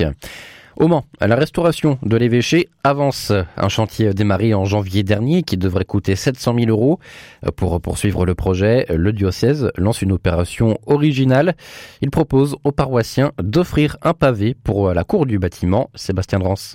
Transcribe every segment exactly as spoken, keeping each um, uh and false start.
Au Mans, la restauration de l'évêché avance. Un chantier démarré en janvier dernier qui devrait coûter sept cent mille euros. Pour poursuivre le projet, le diocèse lance une opération originale. Il propose aux paroissiens d'offrir un pavé pour la cour du bâtiment. Sébastien Drance.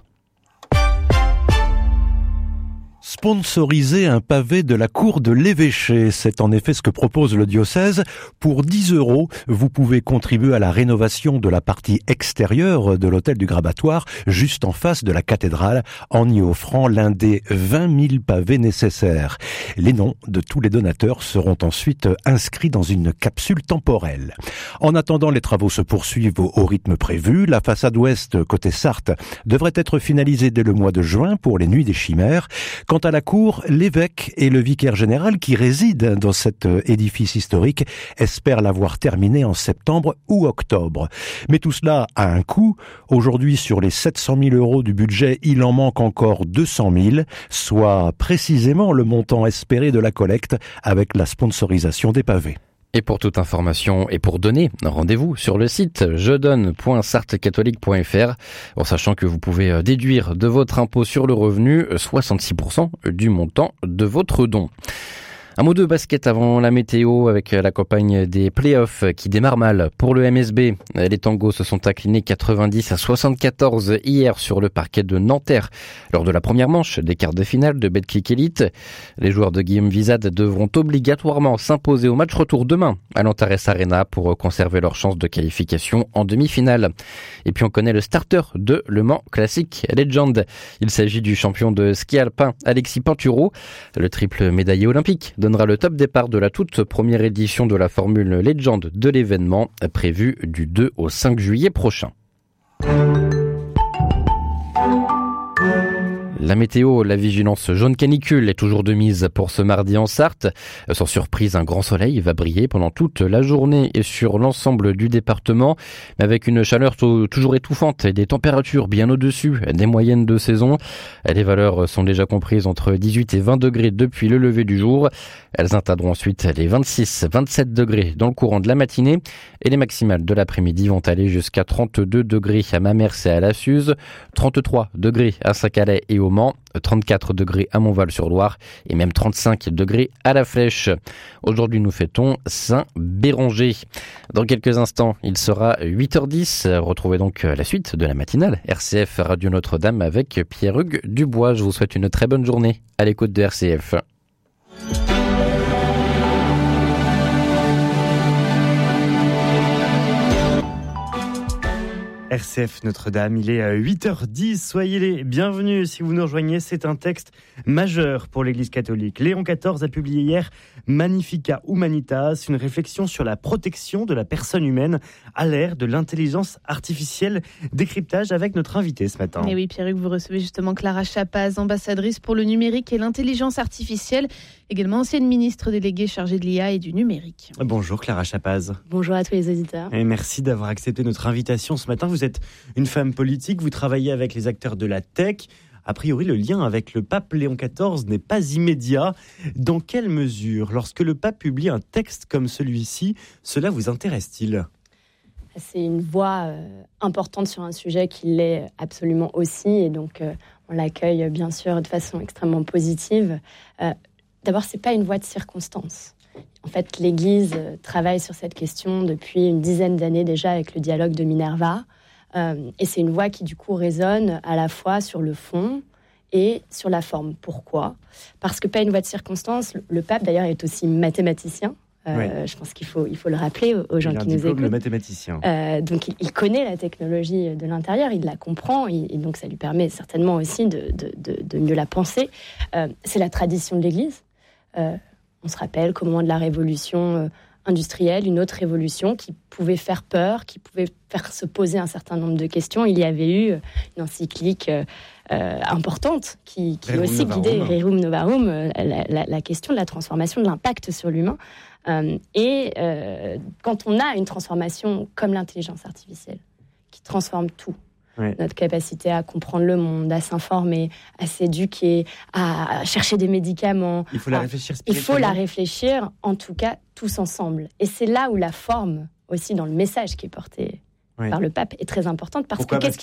Sponsoriser un pavé de la cour de l'évêché, c'est en effet ce que propose le diocèse. Pour dix euros, vous pouvez contribuer à la rénovation de la partie extérieure de l'hôtel du Grabatoire, juste en face de la cathédrale, en y offrant l'un des vingt mille pavés nécessaires. Les noms de tous les donateurs seront ensuite inscrits dans une capsule temporelle. En attendant, les travaux se poursuivent au, au rythme prévu. La façade ouest, côté Sarthe, devrait être finalisée dès le mois de juin pour les Nuits des Chimères. Quant à la cour, l'évêque et le vicaire général qui résident dans cet édifice historique espèrent l'avoir terminé en septembre ou octobre. Mais tout cela a un coût. Aujourd'hui, sur les sept cent mille euros du budget, il en manque encore deux cent mille, soit précisément le montant espéré de la collecte avec la sponsorisation des pavés. Et pour toute information et pour donner, rendez-vous sur le site je donne point sarthe catholique point f r, en sachant que vous pouvez déduire de votre impôt sur le revenu soixante-six pour cent du montant de votre don. Un mot de basket avant la météo avec la campagne des playoffs qui démarre mal pour le M S B. Les Tangos se sont inclinés quatre-vingt-dix à soixante-quatorze hier sur le parquet de Nanterre lors de la première manche des quarts de finale de Betclic Elite. Les joueurs de Guillaume Vizade devront obligatoirement s'imposer au match retour demain à l'Antares Arena pour conserver leur chance de qualification en demi-finale. Et puis on connaît le starter de Le Mans Classic Legend. Il s'agit du champion de ski alpin Alexis Pinturo, le triple médaillé olympique donnera le top départ de la toute première édition de la Formule Legend de l'événement, prévu du deux au cinq juillet prochain. La météo, la vigilance jaune canicule est toujours de mise pour ce mardi en Sarthe. Sans surprise, un grand soleil va briller pendant toute la journée et sur l'ensemble du département, mais avec une chaleur t- toujours étouffante et des températures bien au-dessus des moyennes de saison. Les valeurs sont déjà comprises entre dix-huit et vingt degrés depuis le lever du jour. Elles atteindront ensuite les vingt-six à vingt-sept degrés dans le courant de la matinée et les maximales de l'après-midi vont aller jusqu'à trente-deux degrés à Mamers et à La Suze, trente-trois degrés à Saint-Calais et au Mans, trente-quatre degrés à Montval-sur-Loire et même trente-cinq degrés à La Flèche. Aujourd'hui, nous fêtons Saint-Béranger. Dans quelques instants, il sera huit heures dix. Retrouvez donc la suite de la matinale R C F Radio Notre-Dame avec Pierre-Hugues Dubois. Je vous souhaite une très bonne journée à l'écoute de R C F. R C F Notre-Dame, il est huit heures dix, soyez les bienvenus si vous nous rejoignez, c'est un texte majeur pour l'Église catholique. Léon quatorze a publié hier Magnificat Humanitas, une réflexion sur la protection de la personne humaine à l'ère de l'intelligence artificielle. Décryptage avec notre invité ce matin. Et oui, Pierre-Hugues, vous recevez justement Clara Chapaz, ambassadrice pour le numérique et l'intelligence artificielle, également ancienne ministre déléguée chargée de l'I A et du numérique. Bonjour Clara Chapaz. Bonjour à tous les auditeurs. Et merci d'avoir accepté notre invitation ce matin. Vous êtes une femme politique, vous travaillez avec les acteurs de la tech. A priori, le lien avec le pape Léon quatorze n'est pas immédiat. Dans quelle mesure, lorsque le pape publie un texte comme celui-ci, cela vous intéresse-t-il ? C'est une voix euh, importante sur un sujet qui l'est absolument aussi. Et donc, euh, on l'accueille bien sûr de façon extrêmement positive. Euh, d'abord, ce n'est pas une voix de circonstance. En fait, l'Église travaille sur cette question depuis une dizaine d'années déjà avec le dialogue de Minerva. Euh, et c'est une voix qui, du coup, résonne à la fois sur le fond et sur la forme. Pourquoi ? Parce que pas une voix de circonstance. Le pape, d'ailleurs, est aussi mathématicien. Euh, oui. Je pense qu'il faut, il faut le rappeler aux, aux gens qui nous écoutent. Le mathématicien. Euh, donc, il, il connaît la technologie de l'intérieur, il la comprend, et, et donc ça lui permet certainement aussi de, de, de, de mieux la penser. Euh, c'est la tradition de l'Église. Euh, on se rappelle qu'au moment de la Révolution euh, industrielle, une autre révolution qui pouvait faire peur, qui pouvait faire se poser un certain nombre de questions. Il y avait eu une encyclique euh, euh, importante qui, qui aussi guidait Rerum Novarum, euh, la, la, la question de la transformation, de l'impact sur l'humain. Euh, et euh, quand on a une transformation comme l'intelligence artificielle, qui transforme tout, oui. Notre capacité à comprendre le monde, à s'informer, à s'éduquer, à chercher des médicaments. Il faut la à, réfléchir Il faut la réfléchir, en tout cas, tous ensemble. Et c'est là où la forme, aussi dans le message qui est porté oui. par le pape, est très importante. Parce Pourquoi ? que qu'est-ce qu'il dit ?